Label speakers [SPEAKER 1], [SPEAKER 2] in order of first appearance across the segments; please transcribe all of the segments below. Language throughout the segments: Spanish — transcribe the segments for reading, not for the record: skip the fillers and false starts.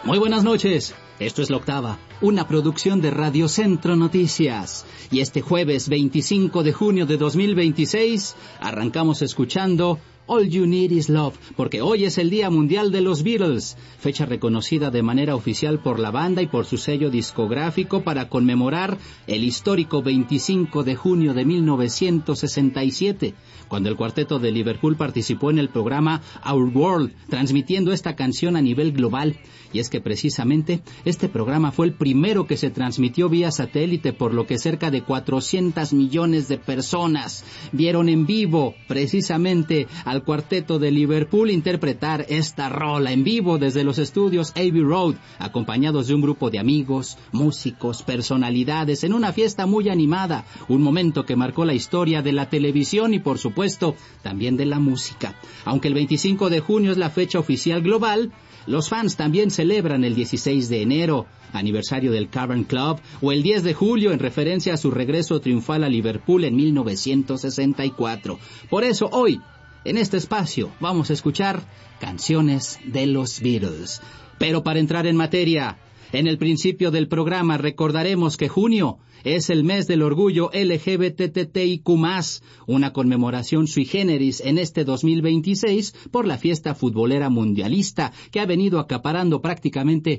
[SPEAKER 1] Muy buenas noches. Esto es La Octava, una producción de Radio Centro Noticias. Y este jueves 25 de junio de 2026 arrancamos escuchando All You Need Is Love, porque hoy es el Día Mundial de los Beatles, fecha reconocida de manera oficial por la banda y por su sello discográfico para conmemorar el histórico 25 de junio de 1967, cuando el cuarteto de Liverpool participó en el programa Our World, transmitiendo esta canción a nivel global. Y es que precisamente este programa fue el primero que se transmitió vía satélite, por lo que cerca de 400 millones de personas vieron en vivo precisamente al cuarteto de Liverpool interpretar esta rola en vivo desde los estudios Abbey Road, acompañados de un grupo de amigos, músicos, personalidades, en una fiesta muy animada, un momento que marcó la historia de la televisión y por supuesto también de la música. Aunque el 25 de junio es la fecha oficial global, los fans también celebran el 16 de enero, aniversario del Cavern Club, o el 10 de julio en referencia a su regreso triunfal a Liverpool en 1964. Por eso hoy, en este espacio, vamos a escuchar canciones de los Beatles. Pero para entrar en materia, en el principio del programa recordaremos que junio es el mes del orgullo LGBTTIQ+, una conmemoración sui generis en este 2026 por la fiesta futbolera mundialista que ha venido acaparado prácticamente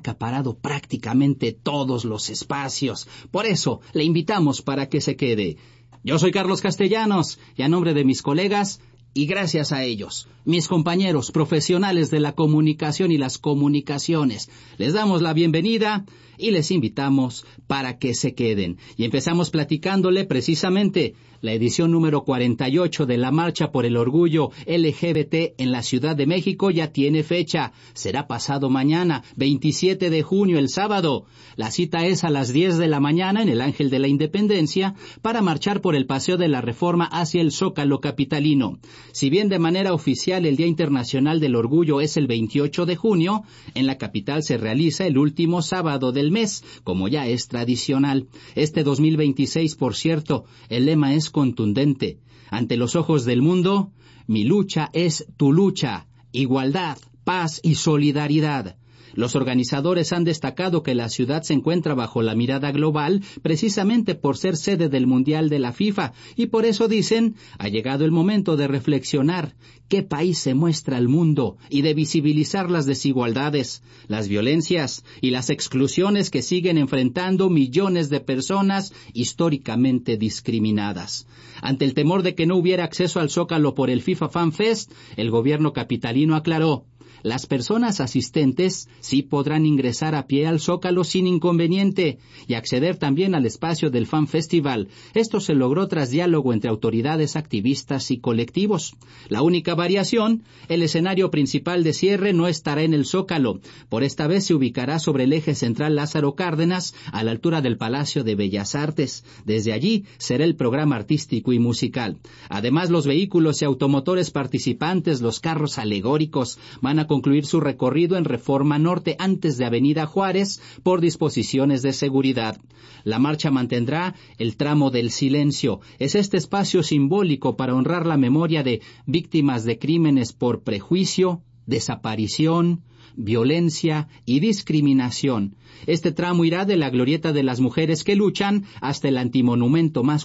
[SPEAKER 1] todos los espacios. Por eso le invitamos para que se quede. Yo soy Carlos Castellanos y a nombre de mis colegas, y gracias a ellos, mis compañeros profesionales de la comunicación y las comunicaciones, les damos la bienvenida y les invitamos para que se queden. Y empezamos platicándole precisamente la edición número 48 de la Marcha por el Orgullo LGBT en la Ciudad de México ya tiene fecha. Será pasado mañana, 27 de junio, el sábado. La cita es a las 10 de la mañana en el Ángel de la Independencia para marchar por el Paseo de la Reforma hacia el Zócalo capitalino. Si bien de manera oficial el Día Internacional del Orgullo es el 28 de junio, en la capital se realiza el último sábado del mes, como ya es tradicional. Este 2026, por cierto, el lema es contundente. Ante los ojos del mundo, mi lucha es tu lucha, igualdad, paz y solidaridad. Los organizadores han destacado que la ciudad se encuentra bajo la mirada global precisamente por ser sede del Mundial de la FIFA y por eso dicen, ha llegado el momento de reflexionar qué país se muestra al mundo y de visibilizar las desigualdades, las violencias y las exclusiones que siguen enfrentando millones de personas históricamente discriminadas. Ante el temor de que no hubiera acceso al Zócalo por el FIFA Fan Fest, el gobierno capitalino aclaró: las personas asistentes sí podrán ingresar a pie al Zócalo sin inconveniente y acceder también al espacio del Fan Festival. Esto se logró tras diálogo entre autoridades, activistas y colectivos. La única variación, el escenario principal de cierre no estará en el Zócalo. Por esta vez se ubicará sobre el eje central Lázaro Cárdenas, a la altura del Palacio de Bellas Artes. Desde allí será el programa artístico y musical. Además, los vehículos y automotores participantes, los carros alegóricos, van a concluir su recorrido en Reforma Norte antes de Avenida Juárez por disposiciones de seguridad. La marcha mantendrá el tramo del silencio. Es este espacio simbólico para honrar la memoria de víctimas de crímenes por prejuicio, desaparición, violencia y discriminación. Este tramo irá de la Glorieta de las Mujeres que Luchan hasta el Antimonumento más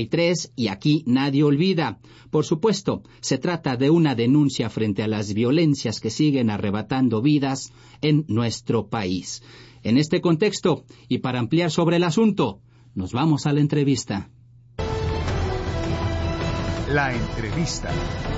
[SPEAKER 1] 43 y aquí nadie olvida. Por supuesto, se trata de una denuncia frente a las violencias que siguen arrebatando vidas en nuestro país. En este contexto, y para ampliar sobre el asunto, nos vamos a la entrevista.
[SPEAKER 2] La entrevista.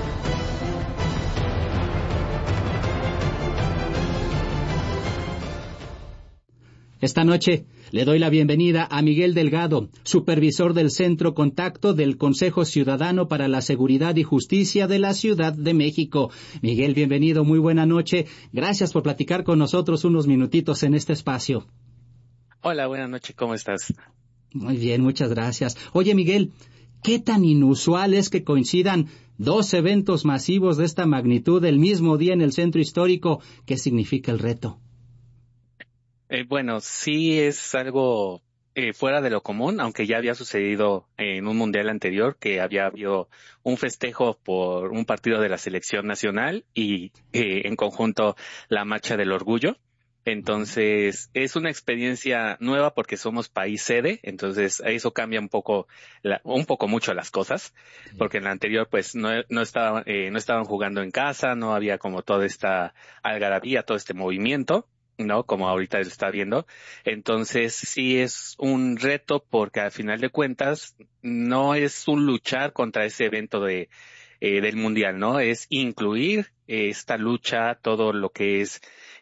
[SPEAKER 1] Esta noche le doy la bienvenida a Miguel Delgado, supervisor del Centro Contacto del Consejo Ciudadano para la Seguridad y Justicia de la Ciudad de México. Miguel, bienvenido, muy buena noche. Gracias por platicar con nosotros unos minutitos en este espacio.
[SPEAKER 3] Hola, buenas noches, ¿cómo estás?
[SPEAKER 1] Muy bien, muchas gracias. Oye, Miguel, ¿qué tan inusual es que coincidan dos eventos masivos de esta magnitud el mismo día en el centro histórico? ¿Qué significa el reto?
[SPEAKER 3] Bueno, sí es algo fuera de lo común, aunque ya había sucedido en un mundial anterior que había habido un festejo por un partido de la selección nacional y en conjunto la Marcha del Orgullo. Entonces, es una experiencia nueva porque somos país sede, entonces eso cambia un poco, mucho las cosas,
[SPEAKER 1] Sí.
[SPEAKER 3] porque en la anterior pues no estaban jugando en casa, no había como toda esta algarabía, todo este movimiento, ¿no? Como ahorita se está viendo. Entonces, sí es un reto porque al final de cuentas no es un luchar contra ese evento del mundial, ¿no? Es incluir esta lucha, todo lo que es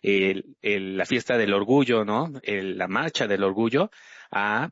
[SPEAKER 3] la fiesta del orgullo, ¿no? La marcha del orgullo a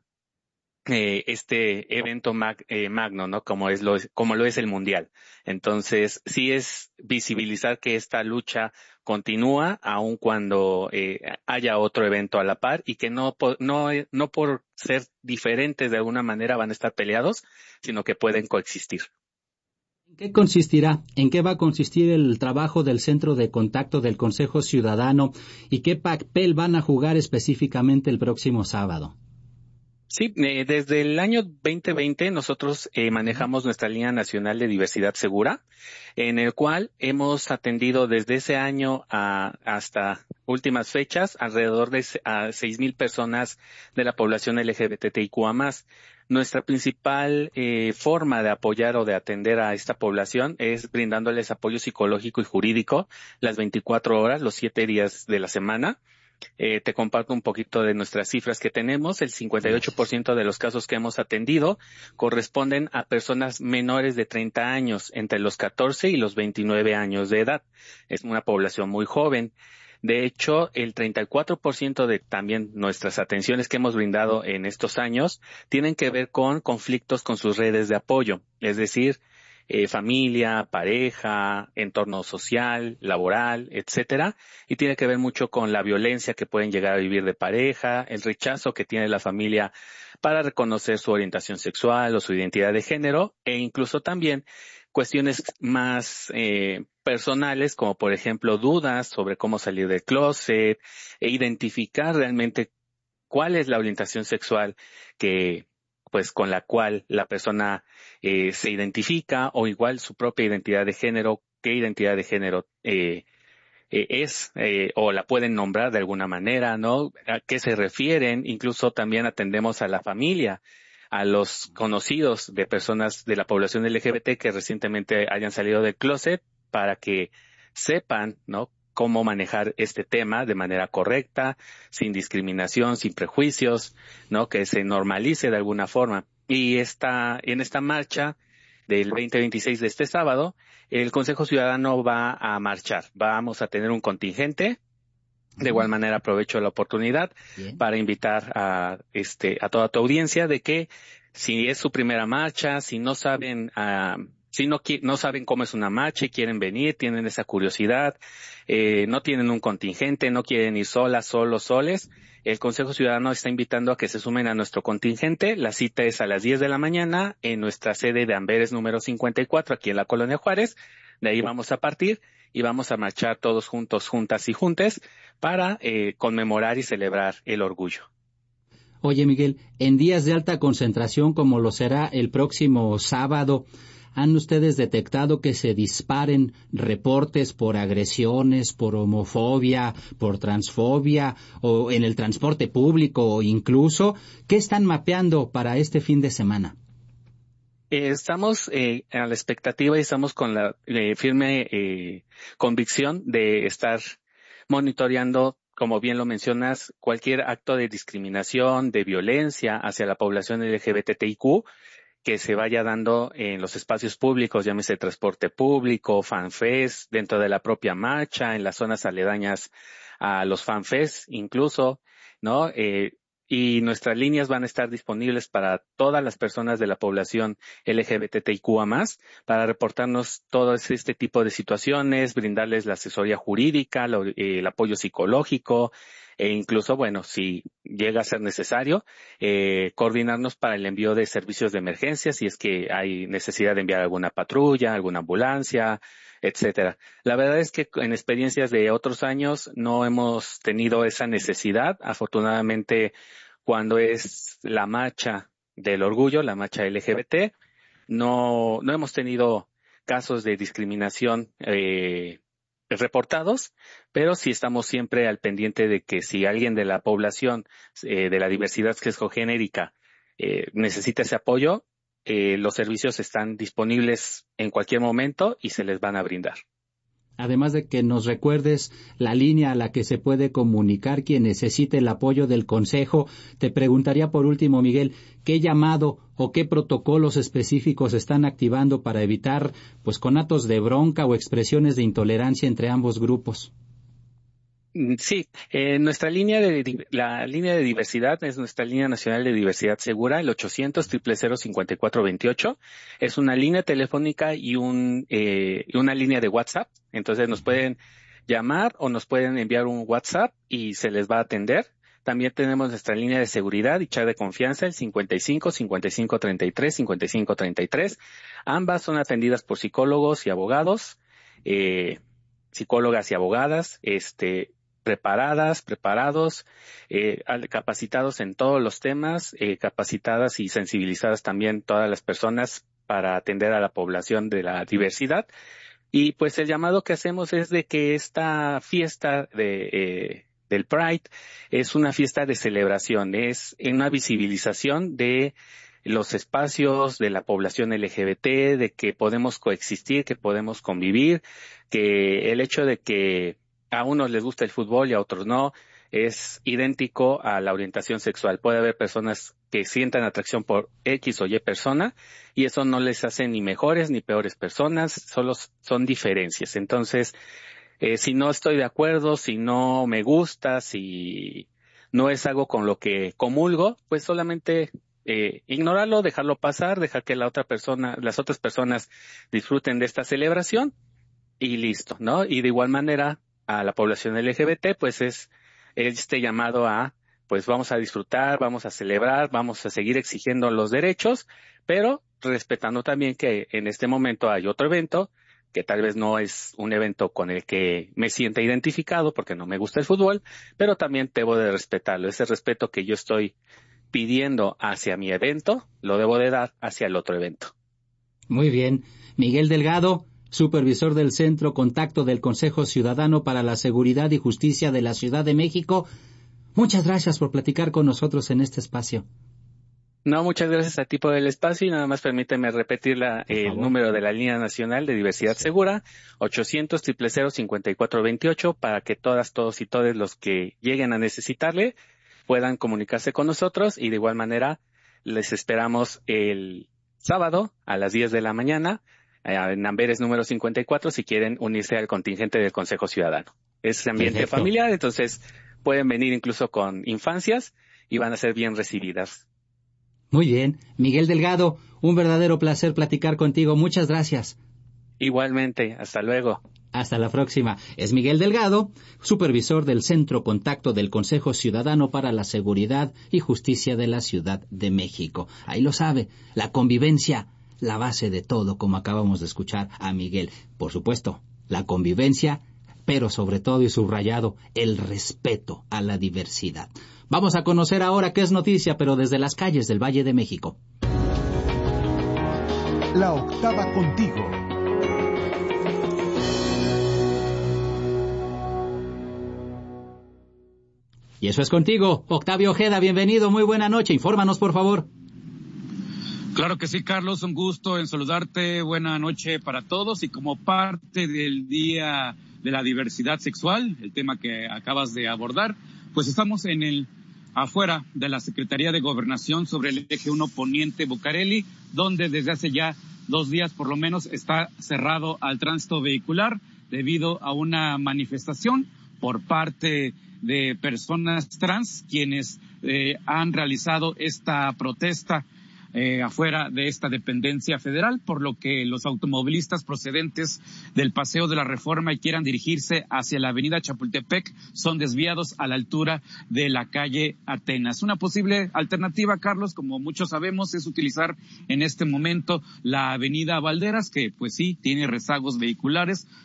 [SPEAKER 3] este evento magno, ¿no? Como lo es el mundial. Entonces, sí es visibilizar que esta lucha continúa aun cuando haya otro evento a la par y que no por ser diferentes de alguna manera van a estar peleados, sino que pueden coexistir.
[SPEAKER 1] ¿En qué consistirá? ¿En qué va a consistir el trabajo del Centro de Contacto del Consejo Ciudadano y qué papel van a jugar específicamente el próximo sábado?
[SPEAKER 3] Sí, desde el año 2020 nosotros
[SPEAKER 1] Ujú.
[SPEAKER 3] manejamos nuestra línea nacional de diversidad segura, en el cual hemos atendido desde ese año hasta últimas fechas alrededor de 6,000 personas de la población LGBTIQA+. Nuestra principal forma de apoyar o de atender a esta población es brindándoles apoyo psicológico y jurídico las 24 horas, los 7 días de la semana. Te comparto un poquito de nuestras cifras que tenemos. El
[SPEAKER 1] Gracias.
[SPEAKER 3] 58% de los casos que hemos atendido corresponden a personas menores de 30 años, entre los 14 y los 29 años de edad. Es una población muy joven. De hecho, el 34% de también nuestras atenciones que hemos brindado en estos años tienen que ver con conflictos con sus redes de apoyo, es decir, familia, pareja, entorno social, laboral, etcétera, y tiene que ver mucho con la violencia que pueden llegar a vivir de pareja, el rechazo que tiene la familia para reconocer su orientación sexual o su identidad de género, e incluso también cuestiones más personales, como por ejemplo dudas sobre cómo salir del closet e identificar realmente cuál es la orientación sexual que pues con la cual la persona se identifica, o igual su propia identidad de género, qué identidad de género o la pueden nombrar de alguna manera, ¿no? ¿A qué se refieren? Incluso también atendemos a la familia, a los conocidos de personas de la población LGBT que recientemente hayan salido del closet para que sepan, ¿no? Cómo manejar este tema de manera correcta, sin discriminación, sin prejuicios, ¿no? Que se normalice de alguna forma. Y en esta marcha del 2026 de este sábado, el Consejo Ciudadano va a marchar. Vamos a tener un contingente. De
[SPEAKER 1] Ujú.
[SPEAKER 3] igual manera aprovecho la oportunidad
[SPEAKER 1] Bien.
[SPEAKER 3] para invitar a toda tu audiencia de que si es su primera marcha, si no saben, si no saben cómo es una marcha y quieren venir, tienen esa curiosidad, no tienen un contingente, no quieren ir solas, solos, soles, el Consejo Ciudadano está invitando a que se sumen a nuestro contingente. La cita es a las 10 de la mañana en nuestra sede de Amberes número 54, aquí en la Colonia Juárez. De ahí vamos a partir y vamos a marchar todos juntos, juntas y juntes para conmemorar y celebrar el orgullo.
[SPEAKER 1] Oye, Miguel, en días de alta concentración, como lo será el próximo sábado, ¿han ustedes detectado que se disparen reportes por agresiones, por homofobia, por transfobia, o en el transporte público, o incluso, qué están mapeando para este fin de semana?
[SPEAKER 3] Estamos a la expectativa y estamos con la firme convicción de estar monitoreando, como bien lo mencionas, cualquier acto de discriminación, de violencia hacia la población LGBTIQ que se vaya dando en los espacios públicos, llámese transporte público, fanfest, dentro de la propia marcha, en las zonas aledañas a los fanfest incluso, ¿no? Y nuestras líneas van a estar disponibles para todas las personas de la población LGBTIQA+, para reportarnos todo este tipo de situaciones, brindarles la asesoría jurídica, el apoyo psicológico, e incluso, bueno, si llega a ser necesario, coordinarnos para el envío de servicios de emergencia, si es que hay necesidad de enviar alguna patrulla, alguna ambulancia, etcétera. La verdad es que en experiencias de otros años no hemos tenido esa necesidad. Afortunadamente, cuando es la marcha del orgullo, la marcha LGBT, no hemos tenido casos de discriminación reportados, pero sí estamos siempre al pendiente de que si alguien de la población de la diversidad sexogenérica necesita ese apoyo, los servicios están disponibles en cualquier momento y se les van a brindar.
[SPEAKER 1] Además de que nos recuerdes la línea a la que se puede comunicar quien necesite el apoyo del Consejo, te preguntaría por último, Miguel, ¿qué llamado o qué protocolos específicos están activando para evitar, pues, conatos de bronca o expresiones de intolerancia entre ambos grupos?
[SPEAKER 3] Sí, la línea de diversidad es nuestra línea nacional de diversidad segura, el 800-000-5428. Es una línea telefónica y una línea de WhatsApp. Entonces nos pueden llamar o nos pueden enviar un WhatsApp y se les va a atender. También tenemos nuestra línea de seguridad y chat de confianza, el 55-5533-5533. Ambas son atendidas por psicólogos y abogados, psicólogas y abogadas, preparados, capacitados en todos los temas, capacitadas y sensibilizadas también todas las personas para atender a la población de la diversidad. Y pues el llamado que hacemos es de que esta fiesta del Pride es una fiesta de celebración, es una visibilización de los espacios de la población LGBT, de que podemos coexistir, que podemos convivir, que el hecho de que a unos les gusta el fútbol y a otros no, es idéntico a la orientación sexual. Puede haber personas que sientan atracción por X o Y persona y eso no les hace ni mejores ni peores personas, solo son diferencias. Entonces, si no estoy de acuerdo, si no me gusta, si no es algo con lo que comulgo, pues solamente ignorarlo, dejarlo pasar, dejar que las otras personas disfruten de esta celebración y listo, ¿no? Y de igual manera, a la población LGBT, pues es este llamado a, pues vamos a disfrutar, vamos a celebrar, vamos a seguir exigiendo los derechos, pero respetando también que en este momento hay otro evento, que tal vez no es un evento con el que me sienta identificado porque no me gusta el fútbol, pero también debo de respetarlo. Ese respeto que yo estoy pidiendo hacia mi evento, lo debo de dar hacia el otro evento.
[SPEAKER 1] Muy bien. Miguel Delgado, supervisor del Centro Contacto del Consejo Ciudadano para la Seguridad y Justicia de la Ciudad de México, muchas gracias por platicar con nosotros en este espacio.
[SPEAKER 3] No, muchas gracias a ti por el espacio y nada más permíteme repetir el número de la Línea Nacional de Diversidad Segura, 800-000-5428, para que todas, todos y todos los que lleguen a necesitarle puedan comunicarse con nosotros y de igual manera les esperamos el sábado a las 10 de la mañana en Amberes número 54 si quieren unirse al contingente del Consejo Ciudadano. Es ambiente
[SPEAKER 1] Perfecto.
[SPEAKER 3] familiar, entonces pueden venir incluso con infancias y van a ser bien recibidas.
[SPEAKER 1] Muy bien. Miguel Delgado, un verdadero placer platicar contigo. Muchas gracias.
[SPEAKER 3] Igualmente, hasta luego.
[SPEAKER 1] Hasta la próxima. Es Miguel Delgado, supervisor del Centro Contacto del Consejo Ciudadano para la Seguridad y Justicia de la Ciudad de México. Ahí lo sabe, la convivencia, la base de todo, como acabamos de escuchar a Miguel. Por supuesto, la convivencia, pero sobre todo y subrayado, el respeto a la diversidad. Vamos a conocer ahora qué es noticia, pero desde las calles del Valle de México.
[SPEAKER 2] La octava contigo.
[SPEAKER 1] Y eso es contigo, Octavio Ojeda, bienvenido, muy buena noche, infórmanos por favor.
[SPEAKER 4] Claro que sí, Carlos, un gusto en saludarte, buena noche para todos y como parte del Día de la Diversidad Sexual, el tema que acabas de abordar, pues estamos afuera de la Secretaría de Gobernación sobre el eje 1 Poniente Bucareli, donde desde hace ya 2 días por lo menos está cerrado al tránsito vehicular debido a una manifestación por parte de personas trans quienes han realizado esta protesta afuera de esta dependencia federal, por lo que los automovilistas procedentes del Paseo de la Reforma y quieran dirigirse hacia la avenida Chapultepec son desviados a la altura de la calle Atenas. Una posible alternativa, Carlos, como muchos sabemos, es utilizar en este momento la avenida Valderas, que pues sí, tiene rezagos vehiculares,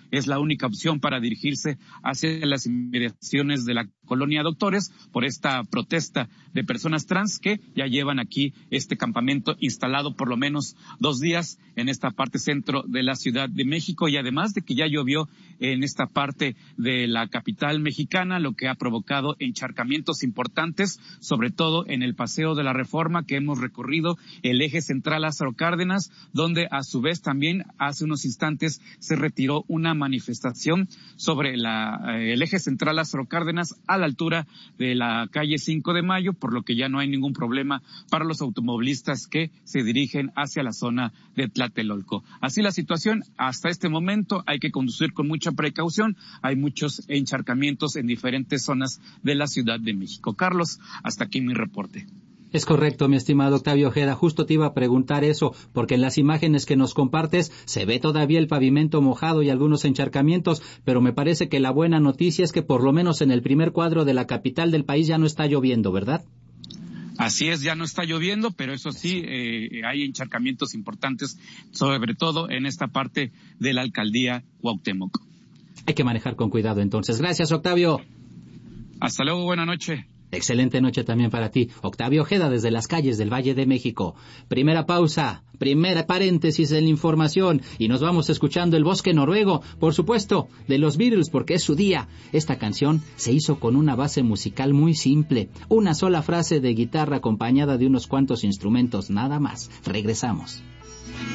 [SPEAKER 4] es la única opción para dirigirse hacia las inmediaciones de la colonia Doctores por esta protesta de personas trans que ya llevan aquí este campamento instalado por lo menos 2 días en esta parte centro de la Ciudad de México, y además de que ya llovió en esta parte de la capital mexicana, lo que ha provocado encharcamientos importantes, sobre todo en el Paseo de la Reforma que hemos recorrido, el eje central Lázaro Cárdenas, donde a su vez también hace unos instantes se retiró una manifestación sobre el eje central Lázaro Cárdenas a la altura de la calle 5 de Mayo, por lo que ya no hay ningún problema para los automovilistas que se dirigen hacia la zona de Tlatelolco. Así la situación hasta este momento, hay que conducir con mucha precaución, hay muchos encharcamientos en diferentes zonas de la Ciudad de México. Carlos, hasta aquí mi reporte.
[SPEAKER 1] Es correcto, mi estimado Octavio Ojeda. Justo te iba a preguntar eso, porque en las imágenes que nos compartes se ve todavía el pavimento mojado y algunos encharcamientos, pero me parece que la buena noticia es que por lo menos en el primer cuadro de la capital del país ya no está lloviendo, ¿verdad?
[SPEAKER 4] Así es, ya no está lloviendo, pero eso sí, hay encharcamientos importantes, sobre todo en esta parte de la alcaldía Cuauhtémoc.
[SPEAKER 1] Hay que manejar con cuidado entonces. Gracias, Octavio.
[SPEAKER 4] Hasta luego, buena noche.
[SPEAKER 1] Excelente noche también para ti. Octavio Ojeda desde las calles del Valle de México. Primera pausa, primera paréntesis en la información y nos vamos escuchando El Bosque Noruego, por supuesto, de los Beatles porque es su día. Esta canción se hizo con una base musical muy simple, una sola frase de guitarra acompañada de unos cuantos instrumentos, nada más. Regresamos.